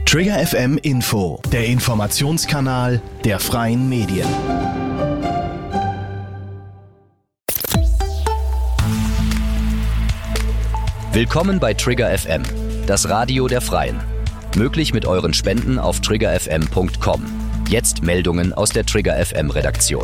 Trigger FM Info, der Informationskanal der freien Medien. Willkommen bei Trigger FM, das Radio der Freien. Möglich mit euren Spenden auf triggerfm.com. Jetzt Meldungen aus der Trigger FM Redaktion.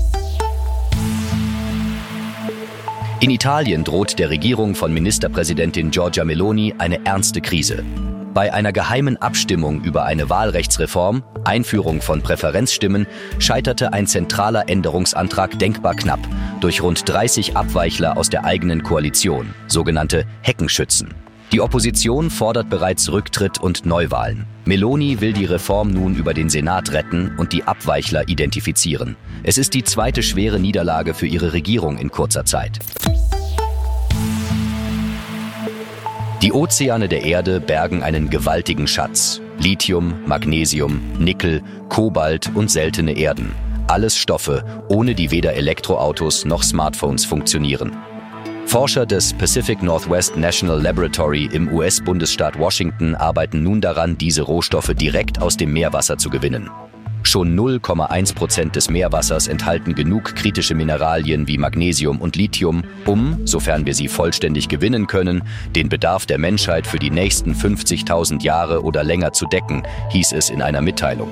In Italien droht der Regierung von Ministerpräsidentin Giorgia Meloni eine ernste Krise. Bei einer geheimen Abstimmung über eine Wahlrechtsreform, Einführung von Präferenzstimmen, scheiterte ein zentraler Änderungsantrag denkbar knapp durch rund 30 Abweichler aus der eigenen Koalition, sogenannte Heckenschützen. Die Opposition fordert bereits Rücktritt und Neuwahlen. Meloni will die Reform nun über den Senat retten und die Abweichler identifizieren. Es ist die zweite schwere Niederlage für ihre Regierung in kurzer Zeit. Die Ozeane der Erde bergen einen gewaltigen Schatz. Lithium, Magnesium, Nickel, Kobalt und seltene Erden. Alles Stoffe, ohne die weder Elektroautos noch Smartphones funktionieren. Forscher des Pacific Northwest National Laboratory im US-Bundesstaat Washington arbeiten nun daran, diese Rohstoffe direkt aus dem Meerwasser zu gewinnen. Schon 0,1% des Meerwassers enthalten genug kritische Mineralien wie Magnesium und Lithium, um, sofern wir sie vollständig gewinnen können, den Bedarf der Menschheit für die nächsten 50.000 Jahre oder länger zu decken, hieß es in einer Mitteilung.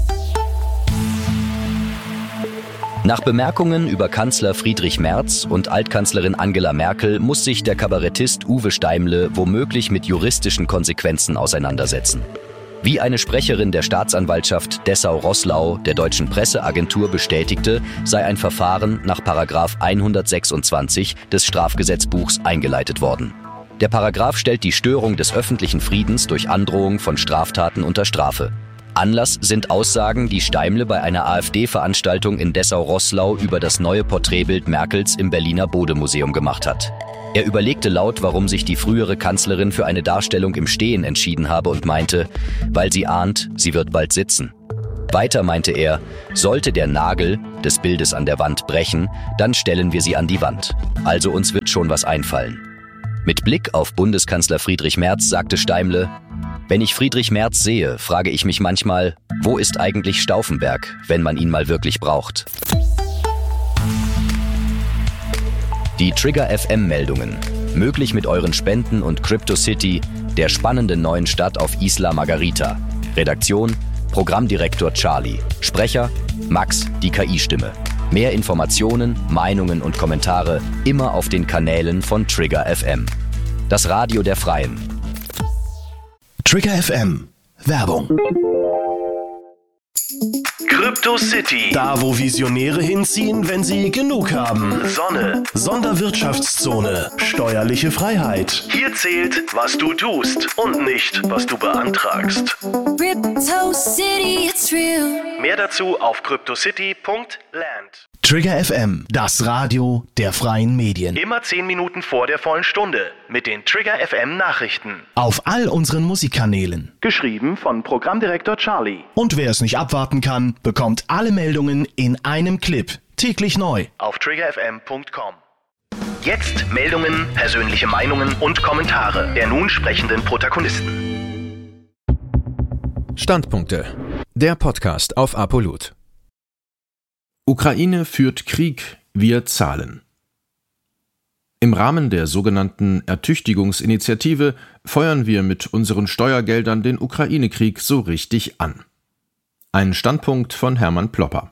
Nach Bemerkungen über Kanzler Friedrich Merz und Altkanzlerin Angela Merkel muss sich der Kabarettist Uwe Steimle womöglich mit juristischen Konsequenzen auseinandersetzen. Wie eine Sprecherin der Staatsanwaltschaft Dessau-Roßlau der Deutschen Presseagentur bestätigte, sei ein Verfahren nach § 126 des Strafgesetzbuchs eingeleitet worden. Der Paragraph stellt die Störung des öffentlichen Friedens durch Androhung von Straftaten unter Strafe. Anlass sind Aussagen, die Steimle bei einer AfD-Veranstaltung in Dessau-Roßlau über das neue Porträtbild Merkels im Berliner Bode-Museum gemacht hat. Er überlegte laut, warum sich die frühere Kanzlerin für eine Darstellung im Stehen entschieden habe und meinte, weil sie ahnt, sie wird bald sitzen. Weiter meinte er, sollte der Nagel des Bildes an der Wand brechen, dann stellen wir sie an die Wand. Also uns wird schon was einfallen. Mit Blick auf Bundeskanzler Friedrich Merz sagte Steimle, wenn ich Friedrich Merz sehe, frage ich mich manchmal, wo ist eigentlich Stauffenberg, wenn man ihn mal wirklich braucht? Die Trigger FM-Meldungen. Möglich mit euren Spenden und CryptoCity, der spannenden neuen Stadt auf Isla Margarita. Redaktion, Programmdirektor Charlie. Sprecher, Max, die KI-Stimme. Mehr Informationen, Meinungen und Kommentare immer auf den Kanälen von Trigger FM. Das Radio der Freien. Trigger FM. Werbung. CryptoCity. Da, wo Visionäre hinziehen, wenn sie genug haben. Sonne. Sonderwirtschaftszone. Steuerliche Freiheit. Hier zählt, was du tust und nicht, was du beantragst. CryptoCity, it's real. Mehr dazu auf cryptocity.land. Trigger FM, das Radio der freien Medien. Immer 10 Minuten vor der vollen Stunde mit den Trigger FM Nachrichten. Auf all unseren Musikkanälen. Geschrieben von Programmdirektor Charlie. Und wer es nicht abwarten kann, bekommt alle Meldungen in einem Clip. Täglich neu. Auf triggerfm.com. Jetzt Meldungen, persönliche Meinungen und Kommentare der nun sprechenden Protagonisten. Standpunkte. Der Podcast auf Apollut. Ukraine führt Krieg, wir zahlen. Im Rahmen der sogenannten Ertüchtigungsinitiative feuern wir mit unseren Steuergeldern den Ukraine-Krieg so richtig an. Ein Standpunkt von Hermann Plopper.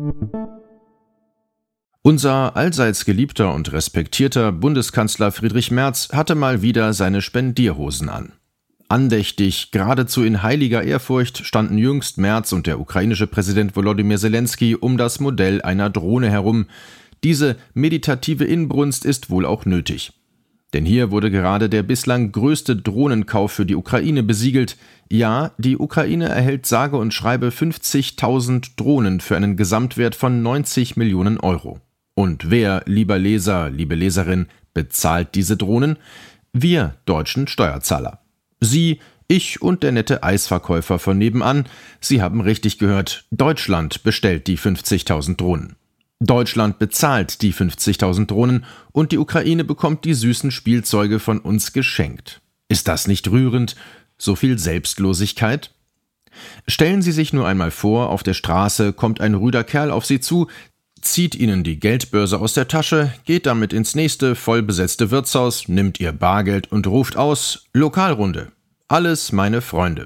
Unser allseits geliebter und respektierter Bundeskanzler Friedrich Merz hatte mal wieder seine Spendierhosen an. Andächtig, geradezu in heiliger Ehrfurcht standen jüngst Merz und der ukrainische Präsident Volodymyr Zelensky um das Modell einer Drohne herum. Diese meditative Inbrunst ist wohl auch nötig. Denn hier wurde gerade der bislang größte Drohnenkauf für die Ukraine besiegelt. Ja, die Ukraine erhält sage und schreibe 50.000 Drohnen für einen Gesamtwert von 90 Millionen Euro. Und wer, lieber Leser, liebe Leserin, bezahlt diese Drohnen? Wir deutschen Steuerzahler. Sie, ich und der nette Eisverkäufer von nebenan, Sie haben richtig gehört, Deutschland bestellt die 50.000 Drohnen. Deutschland bezahlt die 50.000 Drohnen und die Ukraine bekommt die süßen Spielzeuge von uns geschenkt. Ist das nicht rührend? so viel Selbstlosigkeit? Stellen Sie sich nur einmal vor, auf der Straße kommt ein rüder Kerl auf Sie zu, zieht Ihnen die Geldbörse aus der Tasche, geht damit ins nächste vollbesetzte Wirtshaus, nimmt Ihr Bargeld und ruft aus: Lokalrunde. Alles meine Freunde.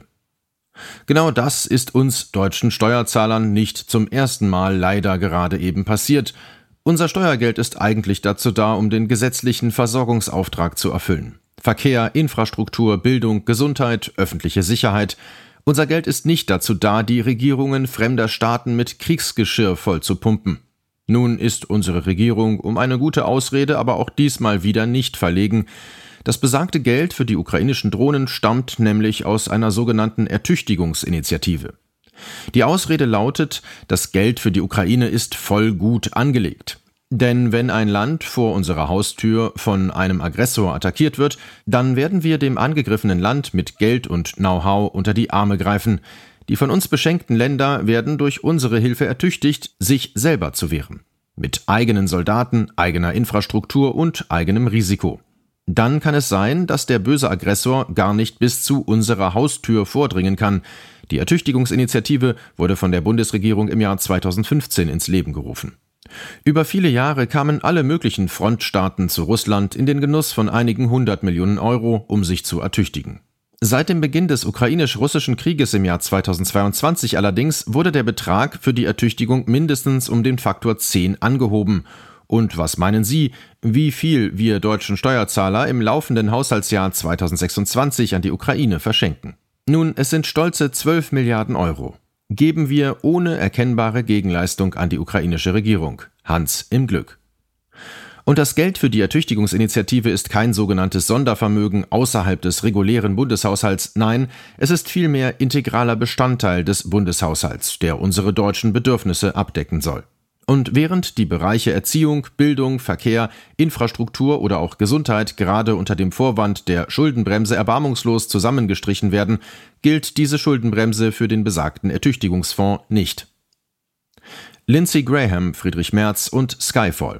Genau das ist uns deutschen Steuerzahlern nicht zum ersten Mal leider gerade eben passiert. Unser Steuergeld ist eigentlich dazu da, um den gesetzlichen Versorgungsauftrag zu erfüllen. Verkehr, Infrastruktur, Bildung, Gesundheit, öffentliche Sicherheit. Unser Geld ist nicht dazu da, die Regierungen fremder Staaten mit Kriegsgeschirr vollzupumpen. Nun ist unsere Regierung um eine gute Ausrede aber auch diesmal wieder nicht verlegen. Das besagte Geld für die ukrainischen Drohnen stammt nämlich aus einer sogenannten Ertüchtigungsinitiative. Die Ausrede lautet, das Geld für die Ukraine ist voll gut angelegt. Denn wenn ein Land vor unserer Haustür von einem Aggressor attackiert wird, dann werden wir dem angegriffenen Land mit Geld und Know-how unter die Arme greifen. Die von uns beschenkten Länder werden durch unsere Hilfe ertüchtigt, sich selber zu wehren. Mit eigenen Soldaten, eigener Infrastruktur und eigenem Risiko. Dann kann es sein, dass der böse Aggressor gar nicht bis zu unserer Haustür vordringen kann. Die Ertüchtigungsinitiative wurde von der Bundesregierung im Jahr 2015 ins Leben gerufen. Über viele Jahre kamen alle möglichen Frontstaaten zu Russland in den Genuss von einigen 100 Millionen Euro, um sich zu ertüchtigen. Seit dem Beginn des ukrainisch-russischen Krieges im Jahr 2022 allerdings wurde der Betrag für die Ertüchtigung mindestens um den Faktor 10 angehoben. Und was meinen Sie, wie viel wir deutschen Steuerzahler im laufenden Haushaltsjahr 2026 an die Ukraine verschenken? Nun, es sind stolze 12 Milliarden Euro. Geben wir ohne erkennbare Gegenleistung an die ukrainische Regierung. Hans im Glück. Und das Geld für die Ertüchtigungsinitiative ist kein sogenanntes Sondervermögen außerhalb des regulären Bundeshaushalts. Nein, es ist vielmehr integraler Bestandteil des Bundeshaushalts, der unsere deutschen Bedürfnisse abdecken soll. Und während die Bereiche Erziehung, Bildung, Verkehr, Infrastruktur oder auch Gesundheit gerade unter dem Vorwand der Schuldenbremse erbarmungslos zusammengestrichen werden, gilt diese Schuldenbremse für den besagten Ertüchtigungsfonds nicht. Lindsey Graham, Friedrich Merz und Skyfall.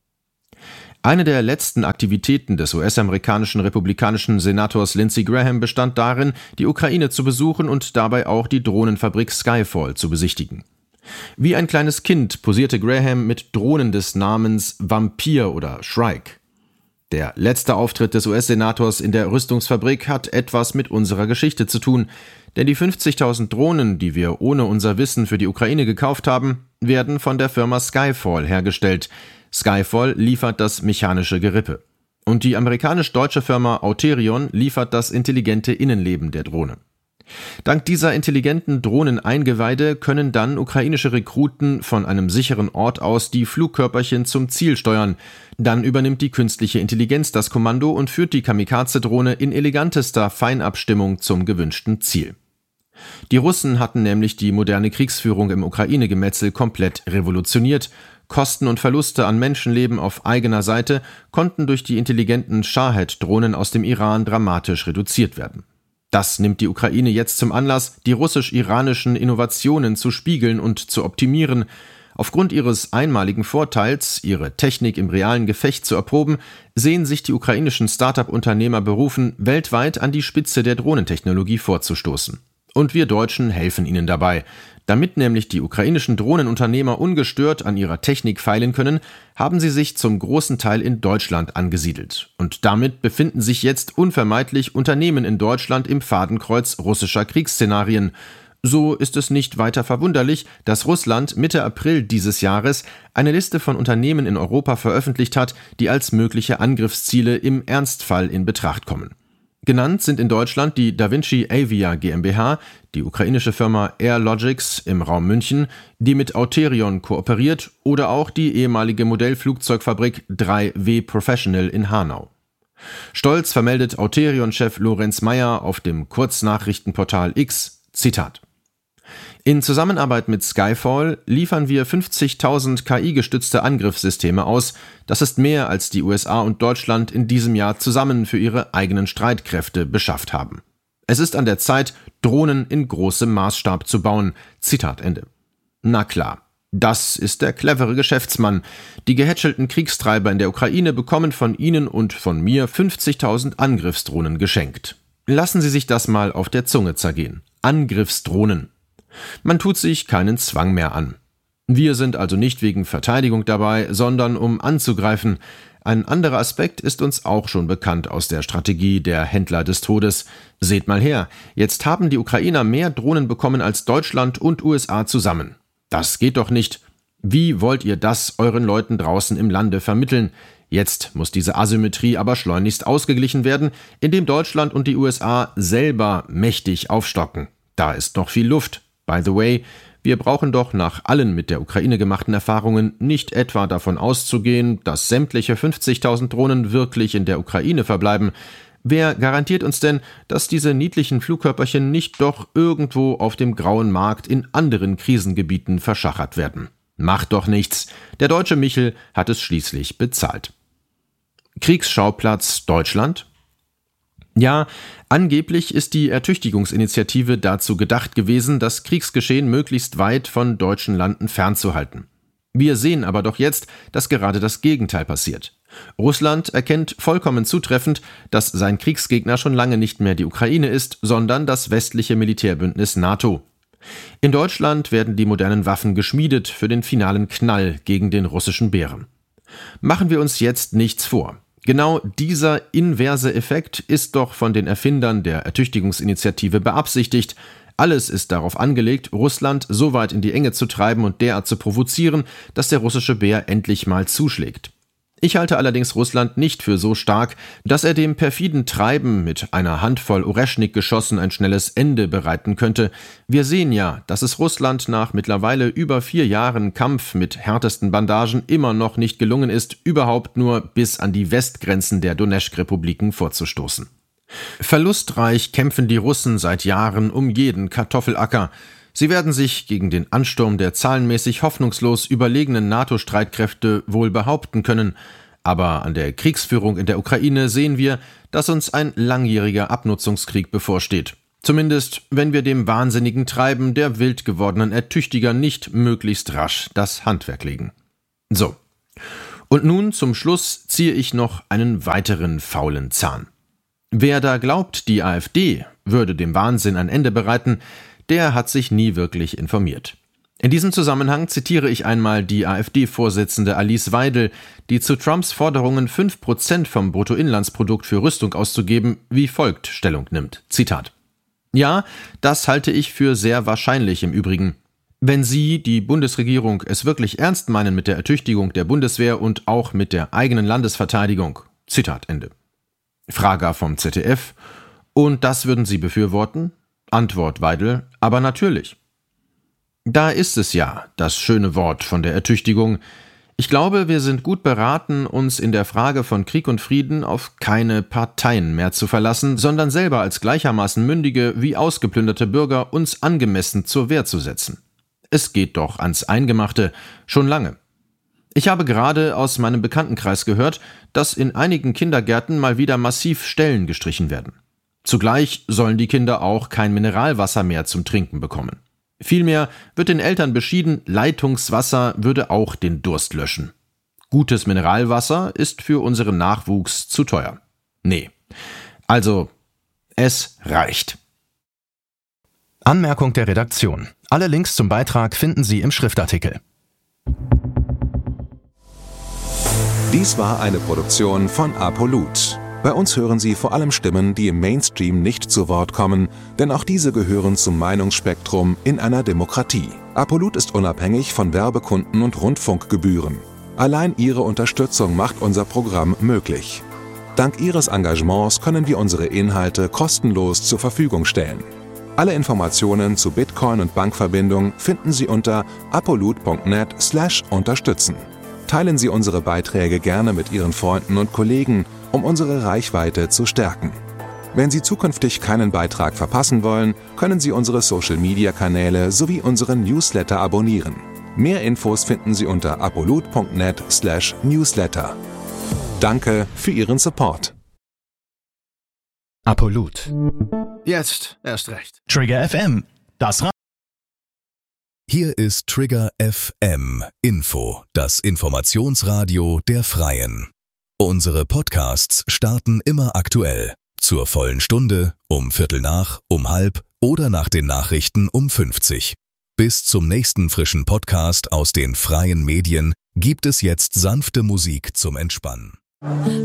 Eine der letzten Aktivitäten des US-amerikanischen republikanischen Senators Lindsey Graham bestand darin, die Ukraine zu besuchen und dabei auch die Drohnenfabrik Skyfall zu besichtigen. Wie ein kleines Kind posierte Graham mit Drohnen des Namens Vampir oder Shrike. Der letzte Auftritt des US-Senators in der Rüstungsfabrik hat etwas mit unserer Geschichte zu tun, denn die 50.000 Drohnen, die wir ohne unser Wissen für die Ukraine gekauft haben, werden von der Firma Skyfall hergestellt. Skyfall liefert das mechanische Gerippe. Und die amerikanisch-deutsche Firma Auterion liefert das intelligente Innenleben der Drohne. Dank dieser intelligenten Drohneneingeweide können dann ukrainische Rekruten von einem sicheren Ort aus die Flugkörperchen zum Ziel steuern. Dann übernimmt die künstliche Intelligenz das Kommando und führt die Kamikaze-Drohne in elegantester Feinabstimmung zum gewünschten Ziel. Die Russen hatten nämlich die moderne Kriegsführung im Ukraine-Gemetzel komplett revolutioniert. Kosten und Verluste an Menschenleben auf eigener Seite konnten durch die intelligenten Shahed-Drohnen aus dem Iran dramatisch reduziert werden. Das nimmt die Ukraine jetzt zum Anlass, die russisch-iranischen Innovationen zu spiegeln und zu optimieren. Aufgrund ihres einmaligen Vorteils, ihre Technik im realen Gefecht zu erproben, sehen sich die ukrainischen Start-up-Unternehmer berufen, weltweit an die Spitze der Drohnentechnologie vorzustoßen. Und wir Deutschen helfen ihnen dabei. Damit nämlich die ukrainischen Drohnenunternehmer ungestört an ihrer Technik feilen können, haben sie sich zum großen Teil in Deutschland angesiedelt. Und damit befinden sich jetzt unvermeidlich Unternehmen in Deutschland im Fadenkreuz russischer Kriegsszenarien. So ist es nicht weiter verwunderlich, dass Russland Mitte April dieses Jahres eine Liste von Unternehmen in Europa veröffentlicht hat, die als mögliche Angriffsziele im Ernstfall in Betracht kommen. Genannt sind in Deutschland die DaVinci Avia GmbH, die ukrainische Firma Airlogics im Raum München, die mit Auterion kooperiert, oder auch die ehemalige Modellflugzeugfabrik 3W Professional in Hanau. Stolz vermeldet Auterion-Chef Lorenz Meyer auf dem Kurznachrichtenportal X, Zitat: In Zusammenarbeit mit Skyfall liefern wir 50.000 KI-gestützte Angriffssysteme aus. Das ist mehr, als die USA und Deutschland in diesem Jahr zusammen für ihre eigenen Streitkräfte beschafft haben. Es ist an der Zeit, Drohnen in großem Maßstab zu bauen. Zitat Ende. Na klar, das ist der clevere Geschäftsmann. Die gehätschelten Kriegstreiber in der Ukraine bekommen von Ihnen und von mir 50.000 Angriffsdrohnen geschenkt. Lassen Sie sich das mal auf der Zunge zergehen. Angriffsdrohnen. Man tut sich keinen Zwang mehr an. Wir sind also nicht wegen Verteidigung dabei, sondern um anzugreifen. Ein anderer Aspekt ist uns auch schon bekannt aus der Strategie der Händler des Todes. Seht mal her, jetzt haben die Ukrainer mehr Drohnen bekommen als Deutschland und USA zusammen. Das geht doch nicht. Wie wollt ihr das euren Leuten draußen im Lande vermitteln? Jetzt muss diese Asymmetrie aber schleunigst ausgeglichen werden, indem Deutschland und die USA selber mächtig aufstocken. Da ist noch viel Luft. By the way, wir brauchen doch nach allen mit der Ukraine gemachten Erfahrungen nicht etwa davon auszugehen, dass sämtliche 50.000 Drohnen wirklich in der Ukraine verbleiben. Wer garantiert uns denn, dass diese niedlichen Flugkörperchen nicht doch irgendwo auf dem grauen Markt in anderen Krisengebieten verschachert werden? Macht doch nichts. Der deutsche Michel hat es schließlich bezahlt. Kriegsschauplatz Deutschland? Ja, angeblich ist die Ertüchtigungsinitiative dazu gedacht gewesen, das Kriegsgeschehen möglichst weit von deutschen Landen fernzuhalten. Wir sehen aber doch jetzt, dass gerade das Gegenteil passiert. Russland erkennt vollkommen zutreffend, dass sein Kriegsgegner schon lange nicht mehr die Ukraine ist, sondern das westliche Militärbündnis NATO. In Deutschland werden die modernen Waffen geschmiedet für den finalen Knall gegen den russischen Bären. Machen wir uns jetzt nichts vor. Genau dieser inverse Effekt ist doch von den Erfindern der Ertüchtigungsinitiative beabsichtigt. Alles ist darauf angelegt, Russland so weit in die Enge zu treiben und derart zu provozieren, dass der russische Bär endlich mal zuschlägt. Ich halte allerdings Russland nicht für so stark, dass er dem perfiden Treiben mit einer Handvoll Oreschnik-Geschossen ein schnelles Ende bereiten könnte. Wir sehen ja, dass es Russland nach mittlerweile über 4 Jahren Kampf mit härtesten Bandagen immer noch nicht gelungen ist, überhaupt nur bis an die Westgrenzen der Donezk-Republiken vorzustoßen. Verlustreich kämpfen die Russen seit Jahren um jeden Kartoffelacker. Sie werden sich gegen den Ansturm der zahlenmäßig hoffnungslos überlegenen NATO-Streitkräfte wohl behaupten können, aber an der Kriegsführung in der Ukraine sehen wir, dass uns ein langjähriger Abnutzungskrieg bevorsteht. Zumindest, wenn wir dem wahnsinnigen Treiben der wild gewordenen Ertüchtiger nicht möglichst rasch das Handwerk legen. So. Und nun zum Schluss ziehe ich noch einen weiteren faulen Zahn. Wer da glaubt, die AfD würde dem Wahnsinn ein Ende bereiten, der hat sich nie wirklich informiert. In diesem Zusammenhang zitiere ich einmal die AfD-Vorsitzende Alice Weidel, die zu Trumps Forderungen 5% vom Bruttoinlandsprodukt für Rüstung auszugeben, wie folgt Stellung nimmt. Zitat: Ja, das halte ich für sehr wahrscheinlich im Übrigen. Wenn Sie, die Bundesregierung, es wirklich ernst meinen mit der Ertüchtigung der Bundeswehr und auch mit der eigenen Landesverteidigung. Zitat Ende. Frage vom ZDF: Und das würden Sie befürworten? Antwort Weidel: Aber natürlich. Da ist es ja, das schöne Wort von der Ertüchtigung. Ich glaube, wir sind gut beraten, uns in der Frage von Krieg und Frieden auf keine Parteien mehr zu verlassen, sondern selber als gleichermaßen mündige wie ausgeplünderte Bürger uns angemessen zur Wehr zu setzen. Es geht doch ans Eingemachte, schon lange. Ich habe gerade aus meinem Bekanntenkreis gehört, dass in einigen Kindergärten mal wieder massiv Stellen gestrichen werden. Zugleich sollen die Kinder auch kein Mineralwasser mehr zum Trinken bekommen. Vielmehr wird den Eltern beschieden, Leitungswasser würde auch den Durst löschen. Gutes Mineralwasser ist für unseren Nachwuchs zu teuer. Nee. Also, es reicht. Anmerkung der Redaktion. Alle Links zum Beitrag finden Sie im Schriftartikel. Dies war eine Produktion von Apolut. Bei uns hören Sie vor allem Stimmen, die im Mainstream nicht zu Wort kommen, denn auch diese gehören zum Meinungsspektrum in einer Demokratie. Apolut ist unabhängig von Werbekunden und Rundfunkgebühren. Allein Ihre Unterstützung macht unser Programm möglich. Dank Ihres Engagements können wir unsere Inhalte kostenlos zur Verfügung stellen. Alle Informationen zu Bitcoin und Bankverbindung finden Sie unter apolut.net/unterstützen. Teilen Sie unsere Beiträge gerne mit Ihren Freunden und Kollegen, um unsere Reichweite zu stärken. Wenn Sie zukünftig keinen Beitrag verpassen wollen, können Sie unsere Social-Media-Kanäle sowie unseren Newsletter abonnieren. Mehr Infos finden Sie unter apolut.net/newsletter. Danke für Ihren Support. Apolut. Jetzt erst recht. Trigger FM. Das Hier ist Trigger FM Info, das Informationsradio der Freien. Unsere Podcasts starten immer aktuell. zur vollen Stunde, um 13:15, um 13:30 oder nach den Nachrichten um 50. Bis zum nächsten frischen Podcast aus den freien Medien gibt es jetzt sanfte Musik zum Entspannen.